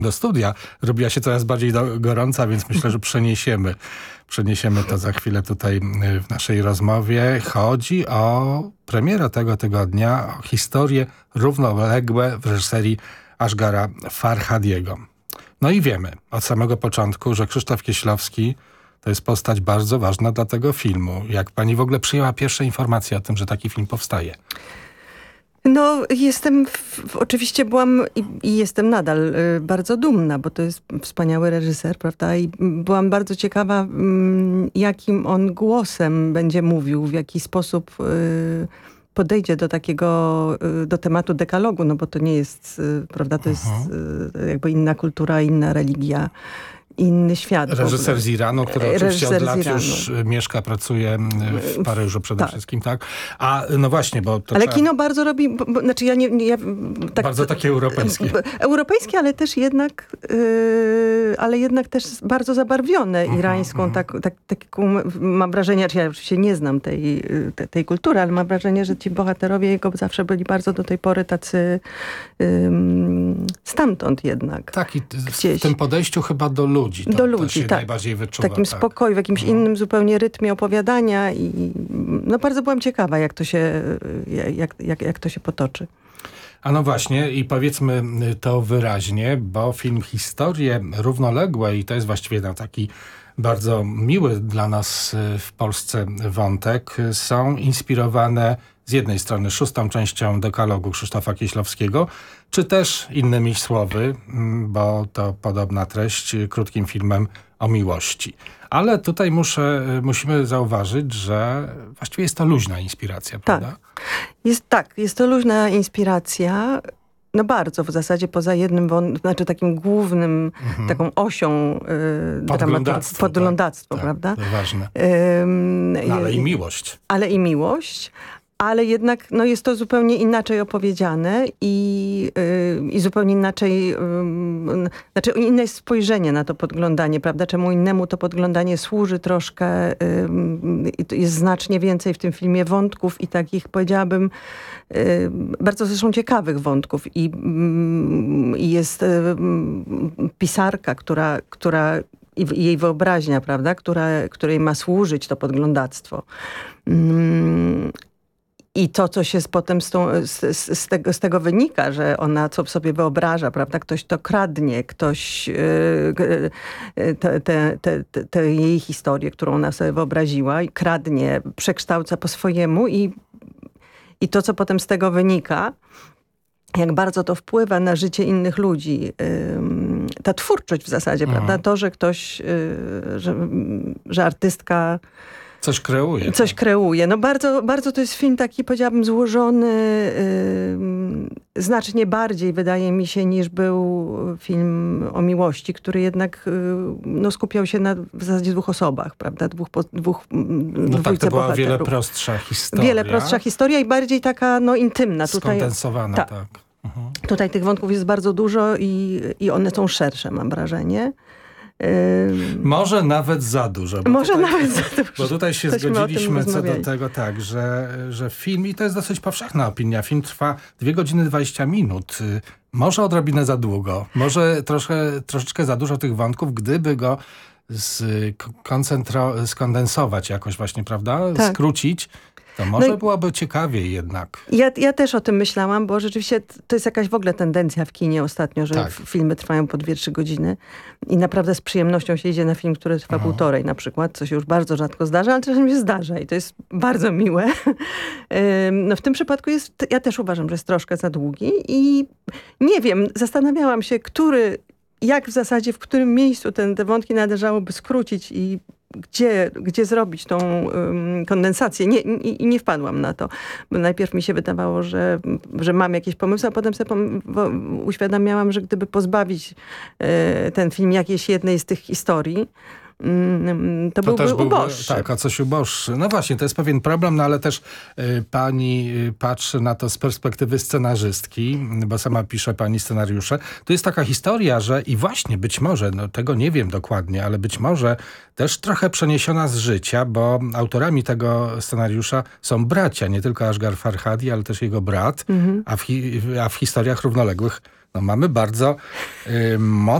do studia robiła się coraz bardziej gorąca, więc myślę, że przeniesiemy to za chwilę tutaj w naszej rozmowie. Chodzi o premierę tego tygodnia, o historie równoległe w reżyserii Asghara Farhadiego. No i wiemy od samego początku, że Krzysztof Kieślowski to jest postać bardzo ważna dla tego filmu. Jak pani w ogóle przyjęła pierwsze informacje o tym, że taki film powstaje? No, oczywiście byłam i jestem nadal bardzo dumna, bo to jest wspaniały reżyser, prawda? I byłam bardzo ciekawa, jakim on głosem będzie mówił, w jaki sposób podejdzie do tematu dekalogu, no bo to nie jest, prawda, to jest jakby inna kultura, inna religia, inny świat. Reżyser z Iranu, który oczywiście od lat już mieszka, pracuje w Paryżu przede wszystkim, tak? A no właśnie, bo to ale kino bardzo robi, znaczy tak, bardzo takie europejskie. Europejskie, ale też jednak, też bardzo zabarwione irańską, taką mam wrażenie, że ja oczywiście nie znam tej kultury, ale mam wrażenie, że ci bohaterowie jego zawsze byli bardzo do tej pory tacy stamtąd jednak. Tak, i w tym podejściu chyba do ludzi. To się najbardziej wyczuwa. W takim spokoju, w jakimś innym zupełnie rytmie opowiadania i no bardzo byłam ciekawa, jak to się potoczy. A no właśnie i powiedzmy to wyraźnie, bo film Historie równoległe i to jest właściwie taki bardzo miły dla nas w Polsce wątek, są inspirowane z jednej strony 6. częścią dekalogu Krzysztofa Kieślowskiego, czy też innymi słowy, bo to podobna treść, krótkim filmem o miłości. Ale tutaj musimy zauważyć, że właściwie jest to luźna inspiracja, prawda? Jest to luźna inspiracja. No bardzo, w zasadzie poza jednym, takim głównym, taką osią podglądactwo, prawda? To ważne. Ale i miłość. Ale jednak jest to zupełnie inaczej opowiedziane i zupełnie inaczej, inne jest spojrzenie na to podglądanie, prawda? Czemu innemu to podglądanie służy troszkę, jest znacznie więcej w tym filmie wątków i takich, powiedziałabym, bardzo zresztą ciekawych wątków i jest pisarka, która i jej wyobraźnia, prawda? Której ma służyć to podglądactwo. I to, co się potem z tego wynika, że ona co sobie wyobraża, prawda? Ktoś to kradnie, ktoś tę jej historię, którą ona sobie wyobraziła i kradnie, przekształca po swojemu i to, co potem z tego wynika, jak bardzo to wpływa na życie innych ludzi. Ta twórczość w zasadzie, prawda? To, że ktoś, że artystka Coś kreuje. No bardzo, bardzo to jest film taki, powiedziałabym, złożony znacznie bardziej, wydaje mi się, niż był film o miłości, który jednak skupiał się w zasadzie 2 osobach, prawda? To była wiele prostsza historia. Wiele prostsza historia i bardziej taka intymna. Skondensowana, tak. Tutaj tych wątków jest bardzo dużo i one są szersze, mam wrażenie. Może nawet za dużo. Bo tutaj się zgodziliśmy co do tego, tak, że film, i to jest dosyć powszechna opinia, film trwa 2 godziny 20 minut. Może odrobinę za długo, może troszeczkę za dużo tych wątków, gdyby go skondensować jakoś właśnie, prawda? Tak. Skrócić. To może byłoby ciekawiej jednak. Ja też o tym myślałam, bo rzeczywiście to jest jakaś w ogóle tendencja w kinie ostatnio, że filmy trwają po 2-3 godziny i naprawdę z przyjemnością się idzie na film, który trwa 1,5 na przykład, co się już bardzo rzadko zdarza, ale czasem się zdarza i to jest bardzo miłe. W tym przypadku ja też uważam, że jest troszkę za długi i nie wiem, zastanawiałam się, jak w zasadzie, w którym miejscu te wątki należałoby skrócić i gdzie zrobić tą kondensację. I nie wpadłam na to. Bo najpierw mi się wydawało, że mam jakieś pomysły, a potem sobie uświadamiałam, że gdyby pozbawić ten film jakiejś jednej z tych historii, to byłby uboższy. Tak, a coś uboższy. No właśnie, to jest pewien problem, ale też pani patrzy na to z perspektywy scenarzystki, bo sama pisze pani scenariusze. To jest taka historia, że i właśnie być może, tego nie wiem dokładnie, ale być może też trochę przeniesiona z życia, bo autorami tego scenariusza są bracia, nie tylko Asghar Farhadi, ale też jego brat, a w historiach równoległych no mamy bardzo